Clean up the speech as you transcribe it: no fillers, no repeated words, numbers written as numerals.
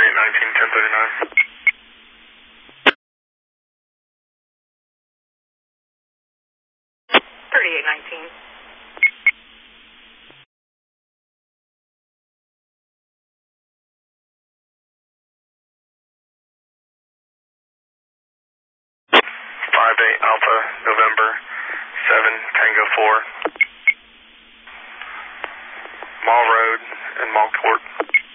3819, 1039. 3819. Alpha, November, 7, Tango 4. Mall Road and Mall Court.